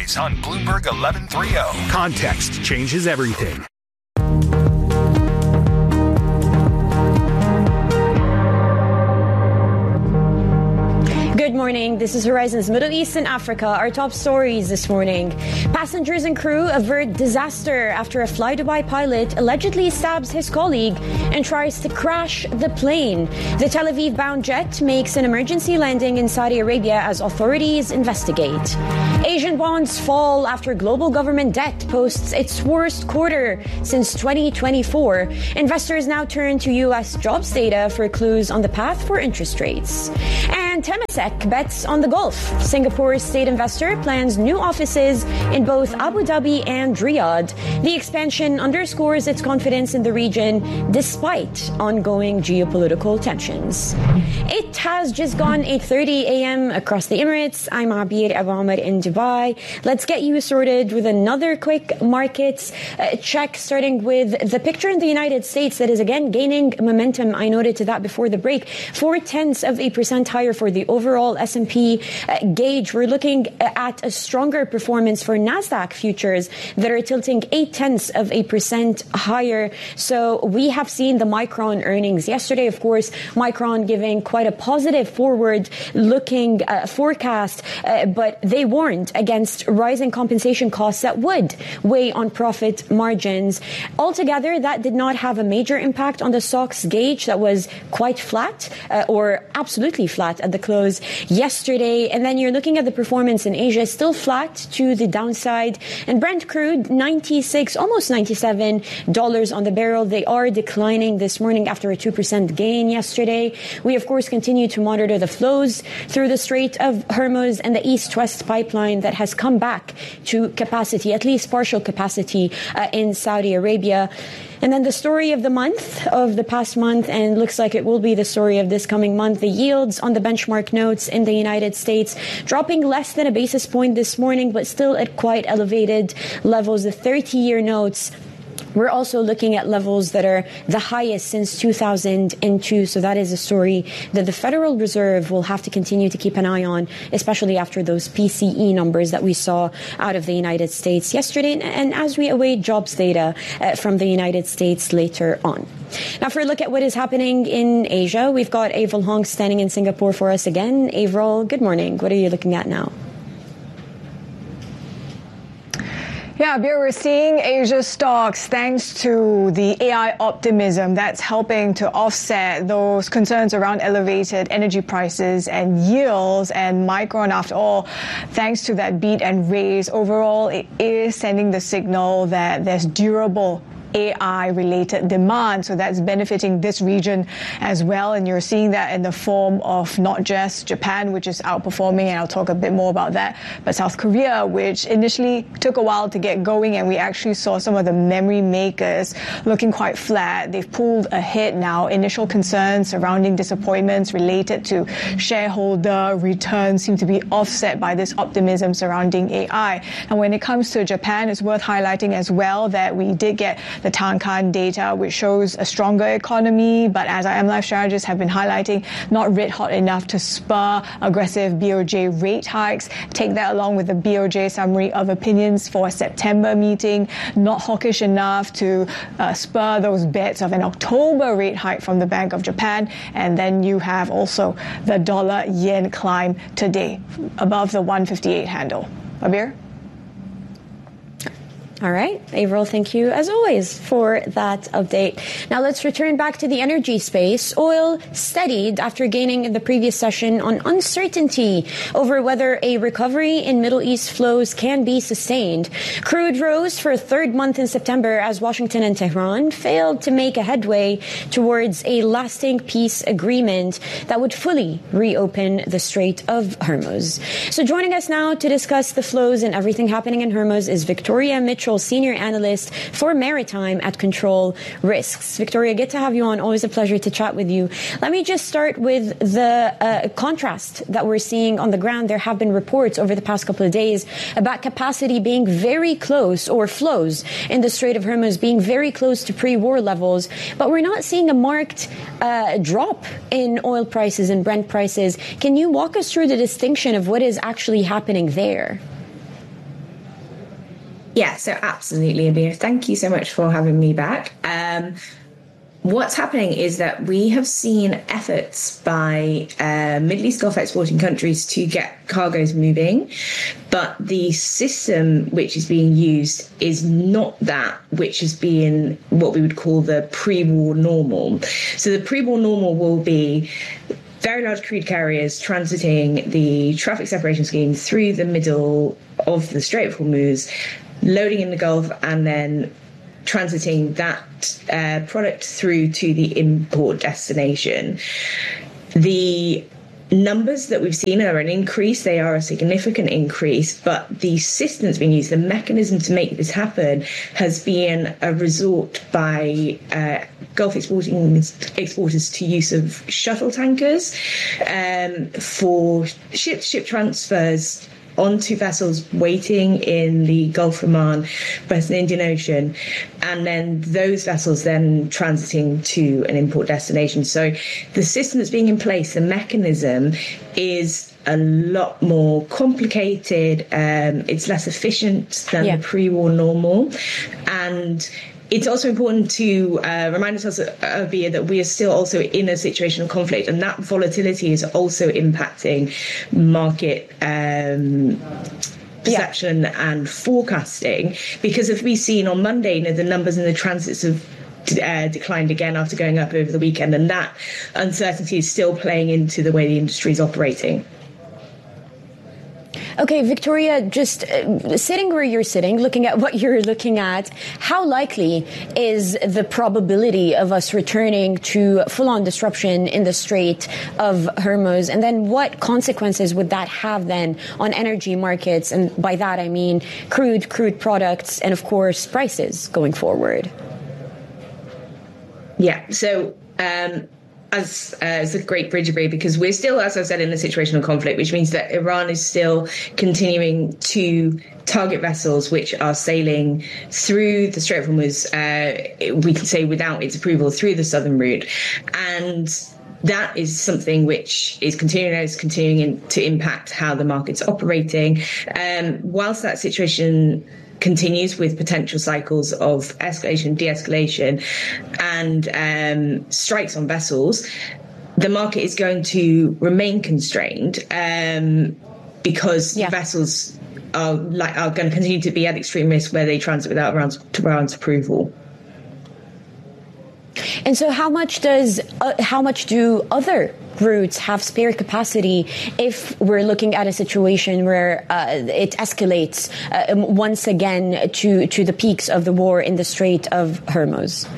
weekdays on Bloomberg 1130. Context changes everything. Good morning. This is Horizon's Middle East and Africa. Our top stories this morning. Passengers and crew avert disaster after a Fly Dubai pilot allegedly stabs his colleague and tries to crash the plane. The Tel Aviv-bound jet makes an emergency landing in Saudi Arabia as authorities investigate. Asian bonds fall after global government debt posts its worst quarter since 2024. Investors now turn to U.S. jobs data for clues on the path for interest rates. And Temasek bets on the Gulf. Singapore's state investor plans new offices in both Abu Dhabi and Riyadh. The expansion underscores its confidence in the region despite ongoing geopolitical tensions. It has just gone 8:30 a.m. across the Emirates. I'm Abir Abu Amr in Dubai. Let's get you sorted with another quick markets check, starting with the picture in the United States that is again gaining momentum. I noted to that before the break. 0.4% higher for the overall S&P gauge. We're looking at a stronger performance for NASDAQ futures that are tilting 0.8% higher. So we have seen the Micron earnings yesterday. Of course, Micron giving quite a positive forward-looking forecast, but they warned against rising compensation costs that would weigh on profit margins. Altogether, that did not have a major impact on the SOX gauge that was quite flat or absolutely flat at the close yesterday. And then you're looking at the performance in Asia, still flat to the downside. And Brent crude, 96, almost $97 on the barrel. They are declining this morning after a 2% gain yesterday. We, of course, continue to monitor the flows through the Strait of Hormuz and the East-West pipeline that has come back to capacity, at least partial capacity in Saudi Arabia. And then the story of the month, of the past month, and looks like it will be the story of this coming month, the yields on the benchmark notes in the United States dropping less than a basis point this morning, but still at quite elevated levels. The 30-year notes, we're also looking at levels that are the highest since 2002. So that is a story that the Federal Reserve will have to continue to keep an eye on, especially after those PCE numbers that we saw out of the United States yesterday, and as we await jobs data from the United States later on. Now, for a look at what is happening in Asia, we've got Avril Hong standing in Singapore for us again. Avril, good morning. What are you looking at now? Yeah, Beer, we're seeing Asia stocks, thanks to the AI optimism that's helping to offset those concerns around elevated energy prices and yields. And Micron, after all, thanks to that beat and raise, overall, it is sending the signal that there's durable AI-related demand. So that's benefiting this region as well. And you're seeing that in the form of not just Japan, which is outperforming, and I'll talk a bit more about that, but South Korea, which initially took a while to get going. And we actually saw some of the memory makers looking quite flat. They've pulled ahead now. Initial concerns surrounding disappointments related to shareholder returns seem to be offset by this optimism surrounding AI. And when it comes to Japan, it's worth highlighting as well that we did get the Tankan data, which shows a stronger economy, but as our MLife strategists have been highlighting, not red hot enough to spur aggressive BOJ rate hikes. Take that along with the BOJ summary of opinions for September meeting, not hawkish enough to spur those bets of an October rate hike from the Bank of Japan. And then you have also the dollar-yen climb today, above the 158 handle. Abir? All right, Avril, thank you as always for that update. Now let's return back to the energy space. Oil steadied after gaining in the previous session on uncertainty over whether a recovery in Middle East flows can be sustained. Crude rose for a third month in September as Washington and Tehran failed to make a headway towards a lasting peace agreement that would fully reopen the Strait of Hormuz. So joining us now to discuss the flows and everything happening in Hormuz is Victoria Mitchell, Senior Analyst for Maritime at Control Risks. Victoria, good to have you on. Always a pleasure to chat with you. Let me just start with the contrast that we're seeing on the ground. There have been reports over the past couple of days about capacity being very close, or flows in the Strait of Hormuz being very close to pre-war levels, but we're not seeing a marked drop in oil prices and Brent prices. Can you walk us through the distinction of what is actually happening there? Yeah, so absolutely, Abir. Thank you so much for having me back. What's happening is that we have seen efforts by Middle East Gulf exporting countries to get cargoes moving, but the system which is being used is not that which is being what we would call the pre-war normal. So the pre-war normal will be very large crude carriers transiting the traffic separation scheme through the middle of the Strait of Hormuz, loading in the Gulf, and then transiting that product through to the import destination. The numbers that we've seen are an increase. They are a significant increase, but the system that's being used, the mechanism to make this happen, has been a resort by Gulf exporters to use of shuttle tankers for ship transfers onto vessels waiting in the Gulf of Oman, Western Indian Ocean, and then those vessels then transiting to an import destination. So the system that's being in place, the mechanism, is a lot more complicated. It's less efficient than the pre-war normal. And it's also important to remind ourselves, Abir, that we are still also in a situation of conflict, and that volatility is also impacting market perception and forecasting. Because if we've seen on Monday, the numbers in the transits have declined again after going up over the weekend, and that uncertainty is still playing into the way the industry is operating. Okay, Victoria, just sitting where you're sitting, looking at what you're looking at, how likely is the probability of us returning to full-on disruption in the Strait of Hormuz? And then what consequences would that have then on energy markets? And by that, I mean crude products, and of course, prices going forward. Yeah, so as a great bridge, Abir, because we're still, as I've said, in a situation of conflict, which means that Iran is still continuing to target vessels which are sailing through the Strait of Hormuz, we can say without its approval, through the southern route. And that is something which is continuing to impact how the market's operating. Whilst that situation continues with potential cycles of escalation, de-escalation, and strikes on vessels, the market is going to remain constrained because vessels are going to continue to be at extreme risk where they transit without Iran's approval. And so how much do other routes have spare capacity if we're looking at a situation where it escalates once again to the peaks of the war in the Strait of Hormuz?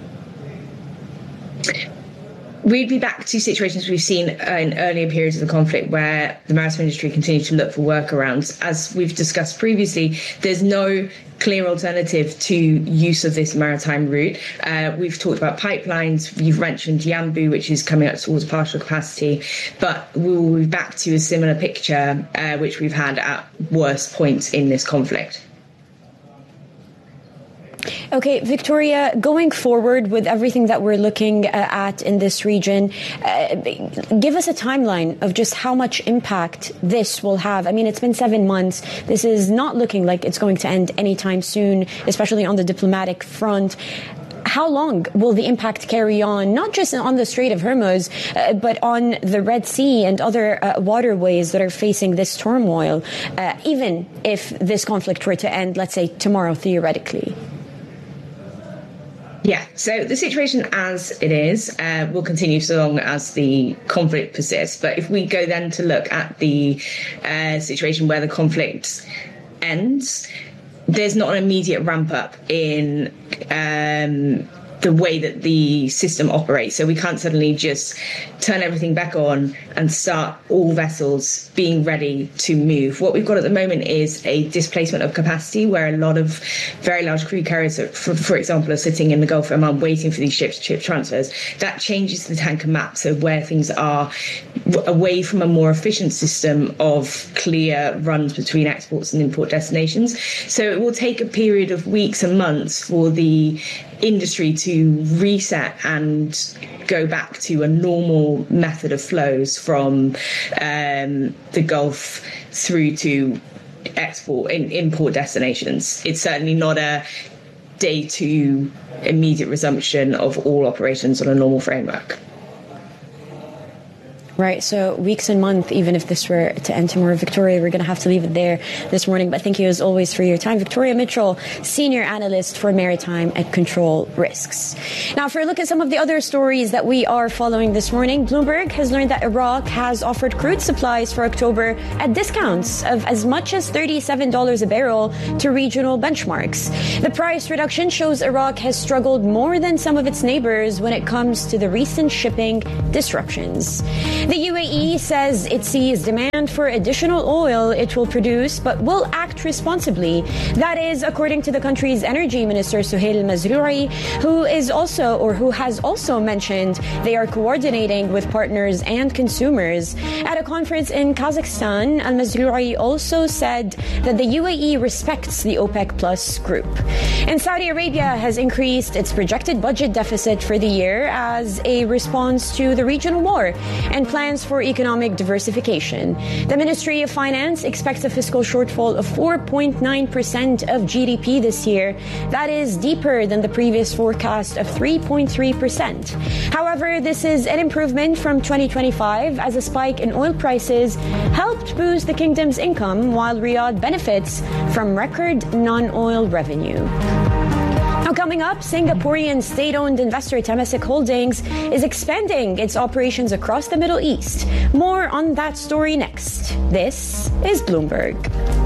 We'd be back to situations we've seen in earlier periods of the conflict where the maritime industry continued to look for workarounds. As we've discussed previously, there's no clear alternative to use of this maritime route. We've talked about pipelines. You've mentioned Yanbu, which is coming up towards partial capacity, but we will be back to a similar picture, which we've had at worst points in this conflict. Okay, Victoria, going forward with everything that we're looking at in this region, give us a timeline of just how much impact this will have. I mean, it's been 7 months. This is not looking like it's going to end anytime soon, especially on the diplomatic front. How long will the impact carry on, not just on the Strait of Hormuz, but on the Red Sea and other waterways that are facing this turmoil, even if this conflict were to end, let's say, tomorrow, theoretically? Yeah, so the situation as it is will continue so long as the conflict persists. But if we go then to look at the situation where the conflict ends, there's not an immediate ramp up in the way that the system operates. So we can't suddenly just turn everything back on and start all vessels being ready to move. What we've got at the moment is a displacement of capacity where a lot of very large crude carriers, for example, are sitting in the Gulf of Oman waiting for these ship transfers. That changes the tanker map, so where things are away from a more efficient system of clear runs between exports and import destinations. So it will take a period of weeks and months for the industry to reset and go back to a normal method of flows from the Gulf through to import destinations. It's certainly not a day two immediate resumption of all operations on a normal framework. Right, so weeks and months, even if this were to end tomorrow. Victoria, we're going to have to leave it there this morning, but thank you as always for your time. Victoria Mitchell, Senior Analyst for Maritime and Control Risks. Now, for a look at some of the other stories that we are following this morning, Bloomberg has learned that Iraq has offered crude supplies for October at discounts of as much as $37 a barrel to regional benchmarks. The price reduction shows Iraq has struggled more than some of its neighbors when it comes to the recent shipping disruptions. The UAE says it sees demand for additional oil it will produce, but will act responsibly. That is according to the country's energy minister, Suhail Mazroui, who has also mentioned they are coordinating with partners and consumers. At a conference in Kazakhstan, Al-Mazroui also said that the UAE respects the OPEC Plus group. And Saudi Arabia has increased its projected budget deficit for the year as a response to the regional war and plans for economic diversification. The Ministry of Finance expects a fiscal shortfall of 4.9% of GDP this year. That is deeper than the previous forecast of 3.3%. However, this is an improvement from 2025 as a spike in oil prices helped boost the kingdom's income while Riyadh benefits from record non-oil revenue. Now, coming up, Singaporean state-owned investor Temasek Holdings is expanding its operations across the Middle East. More on that story next. This is Bloomberg.